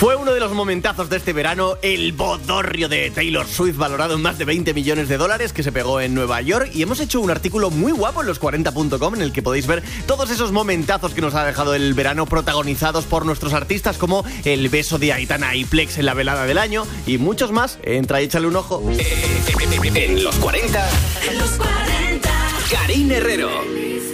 Fue uno de los momentazos de este verano, el bodorrio de Taylor Swift, valorado en más de 20 millones de dólares, que se pegó en Nueva York. Y hemos hecho un artículo muy guapo en los40.com en el que podéis ver todos esos momentazos que nos ha dejado el verano, protagonizados por nuestros artistas, como el beso de Aitana y Plex en la velada del año y muchos más. Entra y échale un ojo. En los 40, Karine Herrero.